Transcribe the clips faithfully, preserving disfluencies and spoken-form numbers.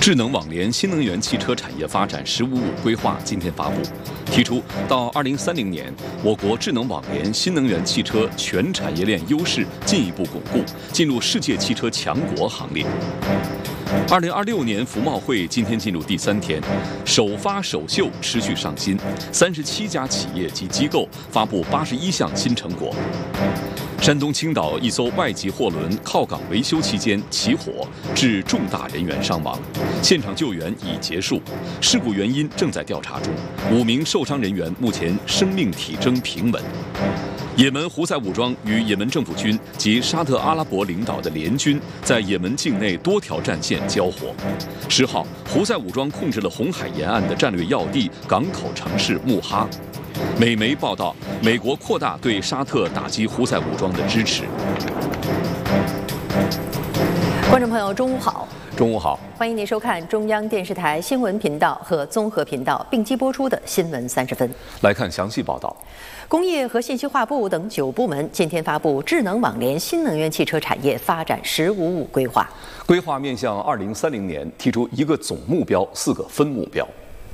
智能网联新能源汽车产业发展“十五五”规划今天发布，提出到二零三零年，我国智能网联新能源汽车全产业链优势进一步巩固，进入世界汽车强国行列。二零二六年服贸会今天进入第三天，首发首秀持续上新，三十七家企业及机构发布八十一项新成果。山东青岛一艘外籍货轮靠港维修期间起火，致重大人员伤亡，现场救援已结束，事故原因正在调查中，五名受伤人员目前生命体征平稳。也门胡塞武装与也门政府军及沙特阿拉伯领导的联军在也门境内多条战线交火。十号，胡塞武装控制了红海沿岸的战略要地港口城市穆哈。美媒报道，美国扩大对沙特打击胡塞武装的支持。 观众朋友，中午好。 中午好， 欢迎您收看中央电视台新闻频道和综合频道并机播出的新闻三十分。 来看详细报道。 工业和信息化部等九部门今天发布智能网联新能源汽车产业发展“十五五”规划。 规划面向二零三零年，提出一个总目标，四个分目标。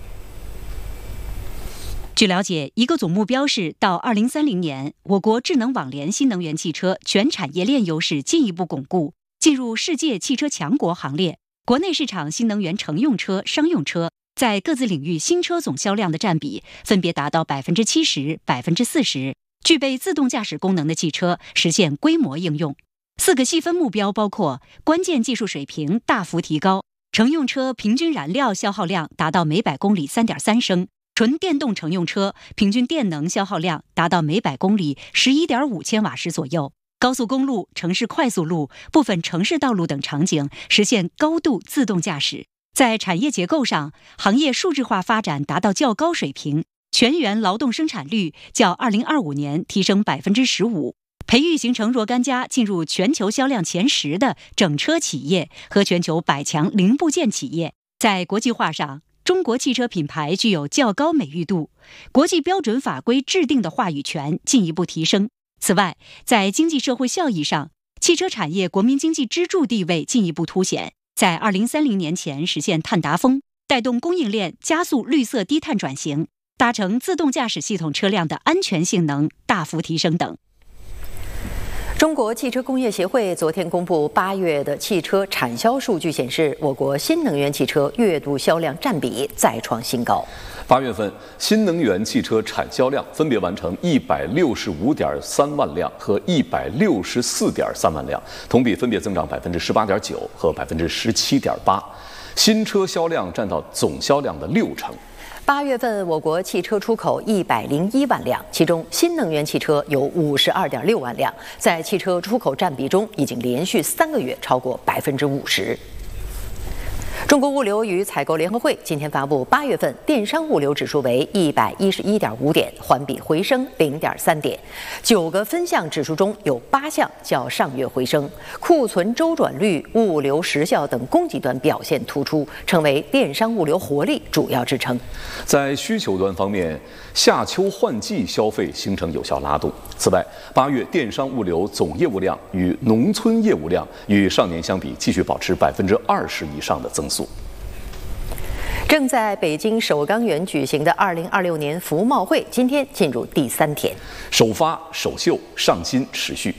据了解，一个总目标是到二零三零年，我国智能网联新能源汽车全产业链优势进一步巩固，进入世界汽车强国行列。国内市场新能源乘用车、商用车在各自领域新车总销量的占比分别达到百分之七十、百分之四十。具备自动驾驶功能的汽车实现规模应用。四个细分目标包括：关键技术水平大幅提高，乘用车平均燃料消耗量达到每百公里 三点三升。纯电动乘用车平均电能消耗量达到每百公里 十一点五千瓦时左右，高速公路、城市快速路、部分城市道路等场景实现高度自动驾驶。在产业结构上，行业数字化发展达到较高水平，全员劳动生产率较二零二五年提升 百分之十五， 培育形成若干家进入全球销量前十的整车企业和全球百强零部件企业。在国际化上，中国汽车品牌具有较高美誉度，国际标准法规制定的话语权进一步提升。此外，在经济社会效益上，汽车产业国民经济支柱地位进一步凸显，在二零三零年前实现碳达峰，带动供应链加速绿色低碳转型，达成自动驾驶系统车辆的安全性能大幅提升等。 中国汽车工业协会昨天公布八月的汽车产销数据显示，我国新能源汽车月度销量占比再创新高。 八月份新能源汽车产销量分别完成一百六十五点三万辆和一百六十四点三万辆，同比分别增长百分之十八点九和百分之十七点八。新车销量占到总销量的六成。 八月份，我国汽车出口一百零一万辆，其中新能源汽车有五十二点六万辆，在汽车出口占比中已经连续三个月超过百分之五十。中国物流与采购联合会今天发布，八月份电商物流指数为一百一十一点五点，环比回升零点三点。九个分项指数中有八项较上月回升，库存周转率、物流时效等供给端表现突出，成为电商物流活力主要支撑。 在需求端方面，夏秋换季消费形成有效拉动。此外，八月电商物流总业务量与农村业务量与上年相比继续保持百分之二十以上的增速。 正在北京首钢园举行的二零二六年服贸会今天进入第三天， 首发首秀上新持续。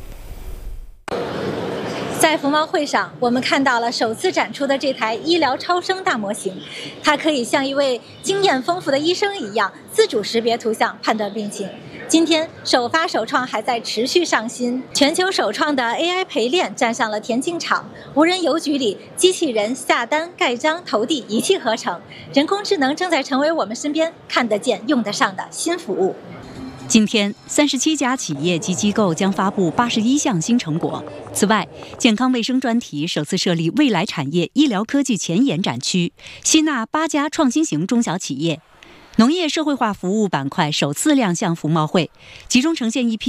在服贸会上，我们看到了首次展出的这台医疗超声大模型，它可以像一位经验丰富的医生一样，自主识别图像，判断病情。今天首发首创还在持续上新，全球首创的 A I 陪练站上了田径场，无人邮局里机器人下单、盖章、投递一气呵成，人工智能正在成为我们身边看得见、用得上的新服务。 今天，三十七家企业及机构将发布八十一项新成果。此外，健康卫生专题首次设立未来产业医疗科技前沿展区，吸纳八家创新型中小企业。农业社会化服务板块首次亮相服贸会，集中呈现一批